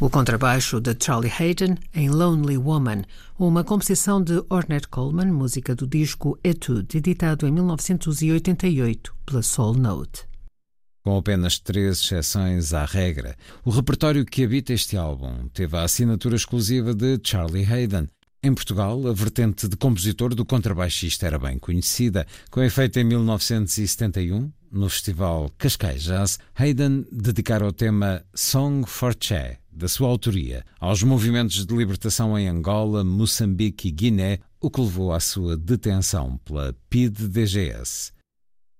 O contrabaixo de Charlie Haydn em Lonely Woman, uma composição de Ornette Coleman, música do disco Etude, editado em 1988 pela Soul Note. Com apenas 3 exceções à regra, o repertório que habita este álbum teve a assinatura exclusiva de Charlie Haydn. Em Portugal, a vertente de compositor do contrabaixista era bem conhecida. Com efeito em 1971, no festival Cascais Jazz, Haydn dedicara o tema Song for Che, da sua autoria, aos movimentos de libertação em Angola, Moçambique e Guiné, o que levou à sua detenção pela PIDE-DGS.